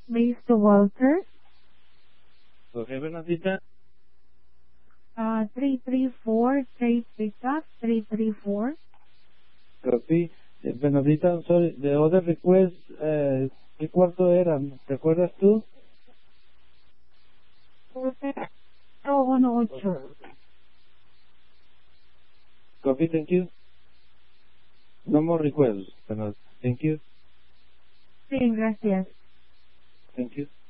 Mr. Walter. Okay, Bernardita. 334 Trade Pickup, 334. Copy. Bernardita, I'm sorry, the other request, ¿qué cuarto eran? ¿Te acuerdas tú? 418. Copy, thank you. No more requests, Bernardita. Thank you. Sí, gracias. Thank you.